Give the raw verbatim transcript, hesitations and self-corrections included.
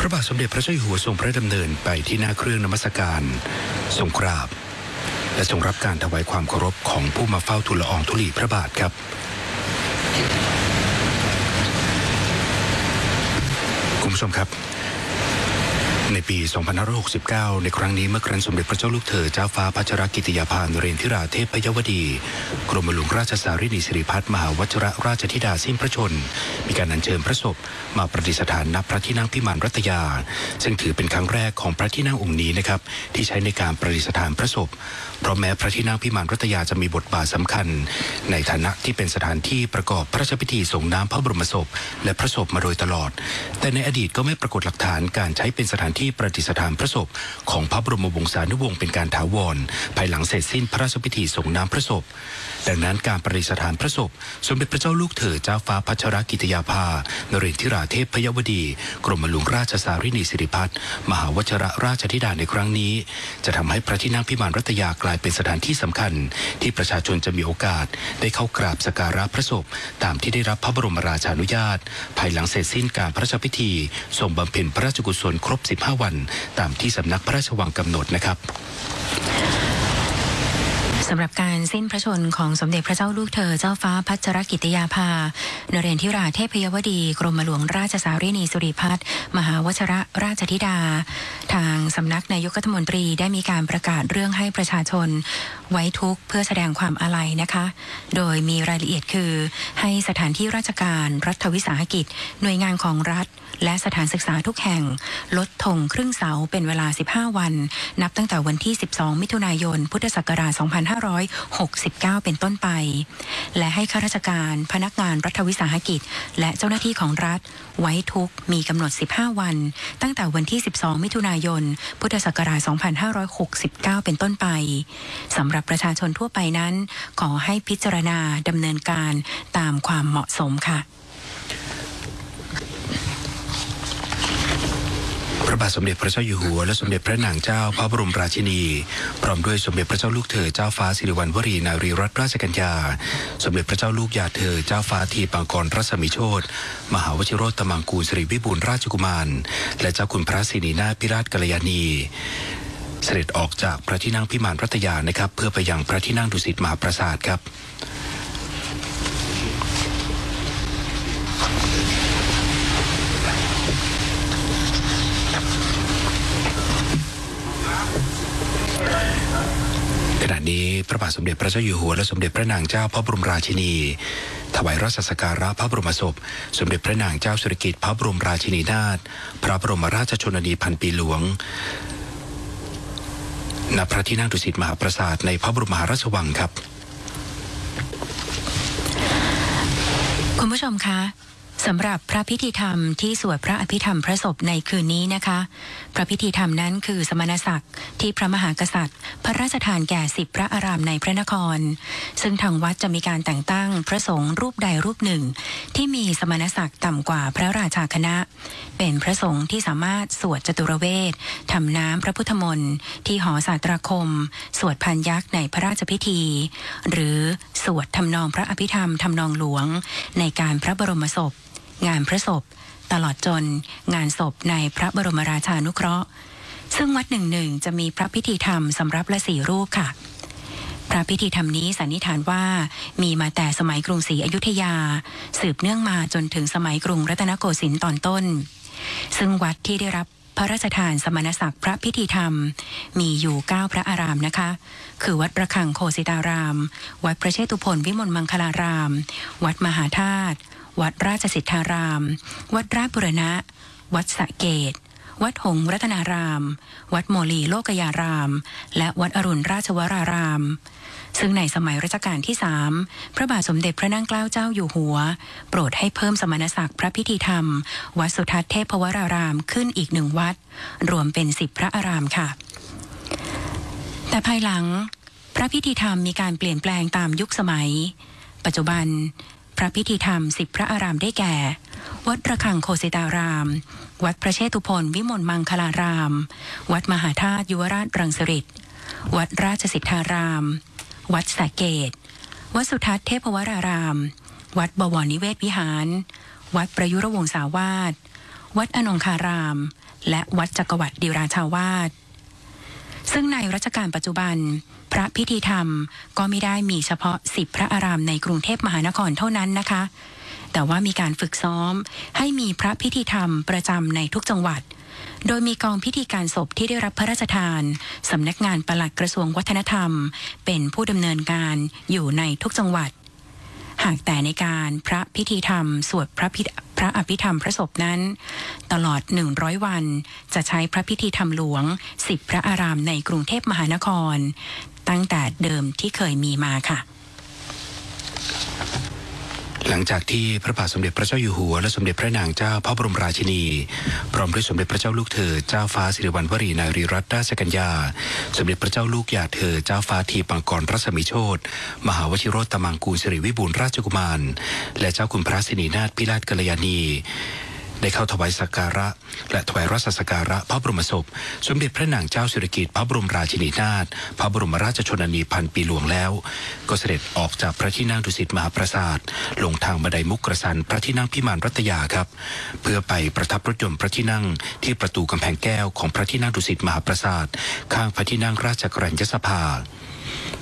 พระบาทสมเด็จพระเจ้าอยู่หัวทรงพระดำเนินไปที่หน้าเครื่องนมัสการทรงกราบและทรงรับการถวายความเคารพของผู้มาเฝ้าทูลละอองธุลีพระบาทครับคุณผู้ชมครับในปี สองพันห้าร้อยหกสิบเก้า ในครั้งนี้เมื่อครั้งสมเด็จพระเจ้าลูกเธอเจ้าฟ้าพัชรกิติยาภานเรนทิราเทพยวดีกรมหลวงราชสารินีสิริพัฒน์มหาวชิรราชธิดาสิ้นพระชนมีการอัญเชิญพระศพมาประดิษฐานณพระที่นั่งพิมานรัตยาซึ่งถือเป็นครั้งแรกของพระที่นั่งองค์นี้นะครับที่ใช้ในการประดิษฐานพระศพเพราะแม้พระที่นั่งพิมานรัตยาจะมีบทบาทสำคัญในฐานะที่เป็นสถานที่ประกอบพระราชพิธีส่งน้ำพระบรมศพและพระศพมาโดยตลอดแต่ในอดีตก็ไม่ปรากฏหลักฐานการใช้เป็นสถานที่ประดิษฐานพระศพของพระบรมวงศานุวงศ์เป็นการถาวรภายหลังเสร็จสิ้นพระราชพิธีส่งน้ำพระศพดังนั้นการประดิษฐานพระศพสมเด็จพระเจ้าลูกเธอเจ้าฟ้าพัชรกิติยาภานเรนทิราเทพยวดีกรมหลวงราชสารินีสิริพัฒน์มหาวชิรราชธิดาในครั้งนี้จะทำให้พระที่นั่งพิมานรัตยากลายเป็นสถานที่สำคัญที่ประชาชนจะมีโอกาสได้เข้ากราบสักการะพระศพตามที่ได้รับพระบรมราชานุญาตภายหลังเสร็จสิ้นการพระราชพิธีทรงบำเพ็ญพระราชกุศลครบสิบห้าวันตามที่สำนักพระราชวังกำหนดนะครับสำหรับการสิ้นพระชนของสมเด็จพระเจ้าลูกเธอเจ้าฟ้าพัชรกิติยาภานเรนทิราเทพยวดีกรมหลวงราชสารินีสิริพัฒน์มหาวชิรราชธิดาทางสำนักนายกรัฐมนตรีได้มีการประกาศเรื่องให้ประชาชนไว้ทุกข์เพื่อแสดงความอาลัยนะคะโดยมีรายละเอียดคือให้สถานที่ราชการรัฐวิสาหกิจหน่วยงานของรัฐและสถานศึกษาทุกแห่งลดธงครึ่งเสาเป็นเวลาสิบห้าวันนับตั้งแต่วันที่สิบสองมิถุนายนพุทธศักราชสองพันห้าร้อยหกสิบเก้าเป็นต้นไปและให้ข้าราชการพนักงานรัฐวิสาหกิจและเจ้าหน้าที่ของรัฐไว้ทุกข์มีกำหนดสิบห้าวันตั้งแต่วันที่สิบสองมิถุนายนพุทธศักราชสองพันห้าร้อยหกสิบเก้าเป็นต้นไปสำหรับประชาชนทั่วไปนั้นขอให้พิจารณาดำเนินการตามความเหมาะสมค่ะพระบาทสมเด็จพระเจ้าอยู่หัวและสมเด็จพระนางเจ้าพระบรมราชินีพร้อมด้วยสมเด็จพระเจ้าลูกเธอเจ้าฟ้าสิริวัณวรีนารีรัตนราชกัญญาสมเด็จพระเจ้าลูกยาเธอเจ้าฟ้าทีปังกรรัศมีโชติมหาวชิโรตมังกูลสิริวิบูลย์ราชกุมารและเจ้าคุณพระสินีนาถพิราชกัลยาณีเสด็จออกจากพระที่นั่งพิมานรัตยานะครับเพื่อไปยังพระที่นั่งดุสิตมหาปราสาทครับขณะนี้พระบาทสมเด็จพระเจ้าอยู่หัวและสมเด็จพระนางเจ้าพระบรมราชินีถวายราชสักการะพระบรมศพสมเด็จพระนางเจ้าสิริกิติ์พระบรมราชินีนาถพระบรมราชชนนีพันปีหลวงณพระที่นั่งดุสิตมหาปราสาทในพระบรมมหาราชวังครับคุณผู้ชมคะสำหรับพระพิธีธรรมที่สวดพระอภิธรรมพระศพในคืนนี้นะคะพระพิธีธรรมนั้นคือสมณศักดิ์ที่พระมหากษัตริย์พระราชทานแก่สิบพระอารามในพระนครซึ่งทางวัดจะมีการแต่งตั้งพระสงฆ์รูปใดรูปหนึ่งที่มีสมณศักดิ์ต่ำกว่าพระราชาคณะเป็นพระสงฆ์ที่สามารถสวดจตุรเวททำน้ำพระพุทธมนต์ที่หอสาตราคมสวดพันยักษ์ในพระราชพิธีหรือสวดทำนองพระอภิธรรมทำนองหลวงในการพระบรมศพงานพระศพตลอดจนงานศพในพระบรมราชานุเคราะห์ซึ่งวัดหนึ่งหนึ่งจะมีพระพิธีธรรมสำรับละสี่รูปค่ะพระพิธีธรรมนี้สันนิษฐานว่ามีมาแต่สมัยกรุงศรีอยุธยาสืบเนื่องมาจนถึงสมัยกรุงรัตนโกสินทร์ตอนต้นซึ่งวัดที่ได้รับพระราชทานสมณศักดิ์พระพิธีธรรมมีอยู่เก้าพระอารามนะคะคือวัดระฆังโคสิตารามวัดพระเชตุพนวิมลมังคลารามวัดมหาธาตุวัดราชสิทธารามวัดราชบุรณะวัดสระเกตวัดหงส์รัตนารามวัดโมลีโลกยารามและวัดอรุณราชวรารามซึ่งในสมัยรัชกาลที่สามพระบาทสมเด็จพระนั่งเกล้าเจ้าอยู่หัวโปรดให้เพิ่มสมณศักดิ์พระพิธีธรรมวัดสุทัศน์เทพวรารามขึ้นอีกหนึ่งวัดรวมเป็นสิบพระอารามค่ะแต่ภายหลังพระพิธีธรรมมีการเปลี่ยนแปลงตามยุคสมัยปัจจุบันพระพิธีธรรมสิบพระอารามได้แก่วัดระฆังโคสิตารามวัดพระเชตุพนวิมลมังคลารามวัดมหาธาตุยุวราชรังสฤษฎ์วัดราชสิทธารามวัดสระเกตวัดสุทัศน์เทพวรารามวัดบวรนิเวศวิหารวัดประยุรวงศาวาสวัดอนงคาราม และวัดจักรวรรดิราชาวาสซึ่งในรัชกาลปัจจุบันพระพิธีธรรมก็ไม่ได้มีเฉพาะสิบพระอารามในกรุงเทพมหานครเท่านั้นนะคะแต่ว่ามีการฝึกซ้อมให้มีพระพิธีธรรมประจำในทุกจังหวัดโดยมีกองพิธีการศพที่ได้รับพระราชทานสำนักงานปลัดกระทรวงวัฒนธรรมเป็นผู้ดำเนินการอยู่ในทุกจังหวัดหากแต่ในการพระพิธีธรรมสวดพระพิพระอภิธรรมพระศพนั้นตลอดหนึ่งร้อยวันจะใช้พระพิธีธรรมหลวงสิบพระอารามในกรุงเทพมหานครตั้งแต่เดิมที่เคยมีมาค่ะหลังจากที่พระบาทสมเด็จพระเจ้าอยู่หัวและสมเด็จพระนางเจ้าพระบรมราชินีพร้อมด้วยสมเด็จพระเจ้าลูกเธอเจ้าฟ้าสิริวัณวรีนารีรัตนราชกัญญาสมเด็จพระเจ้าลูกยาเธอเจ้าฟ้าทีปังกรพระสมิโชติมหาวชิโรตมังกูลสิริวิบูลย์ราชกุมารและเจ้าคุณพระสินีนาถพิราชกัลยาณีได้เข้าถวายสักการะและถวายราชสักการะพระบรมศพสมเด็จพระนางเจ้าสิริกิติ์พระบรมราชินีนาถพระบรมราชชนนีพันปีหลวงแล้วก็เสด็จออกจากพระที่นั่งดุสิตมหาปราสาทลงทางบันไดมุกกระสันพระที่นั่งพิมานรัตยาครับเพื่อไปประทับรถยนต์พระที่นั่งที่ประตูกำแพงแก้วของพระที่นั่งดุสิตมหาปราสาทข้างพระที่นั่งราชกรัญญสภา